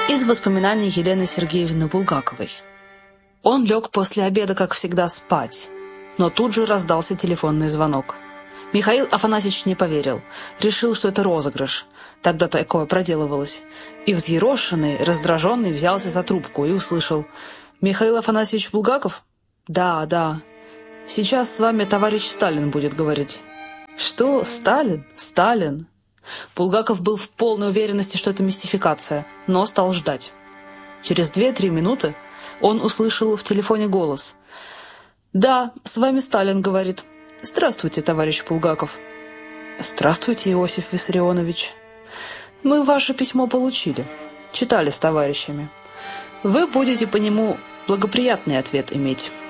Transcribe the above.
Из воспоминаний Елены Сергеевны Булгаковой. Он лег после обеда, как всегда, спать, но тут же раздался телефонный звонок. Михаил Афанасьевич не поверил, решил, что это розыгрыш. Тогда такое проделывалось. И взъерошенный, раздраженный взялся за трубку и услышал: «Михаил Афанасьевич Булгаков?» «Да, да. Сейчас с вами товарищ Сталин будет говорить». «Что? Сталин? Сталин?» Булгаков был в полной уверенности, что это мистификация, но стал ждать. Через 2-3 минуты он услышал в телефоне голос. «Да, с вами Сталин говорит. Здравствуйте, товарищ Булгаков». «Здравствуйте, Иосиф Виссарионович. Мы ваше письмо получили. Читали с товарищами. Вы будете по нему благоприятный ответ иметь».